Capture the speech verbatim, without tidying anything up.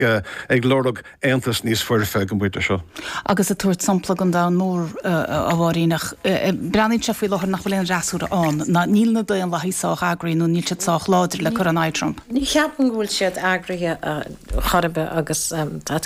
ag lorug antas níos fuir fe go buite seo. Agus a tuairt sampla an dá nóir a bhhaíach breann se faoi lethir nach bhfuil an rasúr an na níl na daon leithách agraíú níl seách láidir le chu an Trump. Ní cheapan bhfuil siad agrathe chorbe agus